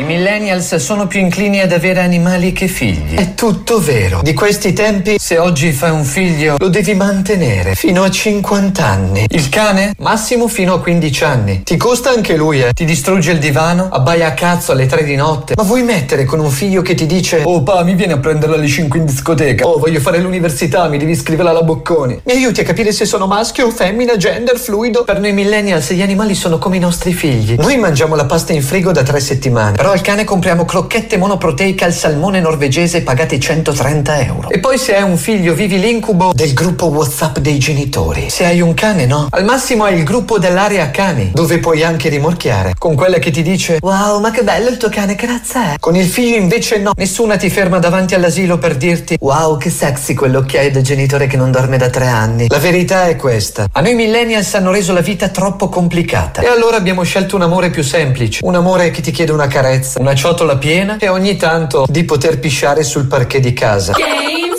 millennials sono più inclini ad avere animali che figli. È tutto vero. Di questi tempi, se oggi fai un figlio, lo devi mantenere fino a 50 anni. Il cane? Massimo fino a 15 anni. Ti costa anche lui, Ti distrugge il divano, abbaia a cazzo alle 3 di notte. Ma vuoi mettere con un figlio che ti dice: oh pa, mi vieni a prendere alle 5 in discoteca. Oh, voglio fare l'università, mi devi scrivere alla Bocconi. Mi aiuti a capire se sono maschio o femmina, gender, fluido? Per noi millennials gli animali sono come i nostri figli. Noi mangiamo la pasta in frigo da 3 settimane, però al cane compriamo crocchette monoproteiche al salmone norvegese pagate 130 euro. E poi se hai un figlio vivi l'incubo del gruppo WhatsApp dei genitori. Se hai un cane, no. Al massimo hai il gruppo dell'area cani, dove puoi anche rimorchiare, con quella che ti dice: wow, ma che bello il tuo cane, che razza è? Con il figlio invece no. Nessuna ti ferma davanti all'asilo per dirti: wow, che sexy quell'occhiaio del genitore che non dorme da 3 anni. La verità è questa: a noi millennials hanno reso la vita troppo complicata, e allora abbiamo scelto un amore più semplice, un amore che ti chiede una carezza, una ciotola piena e ogni tanto di poter pisciare sul parquet di casa.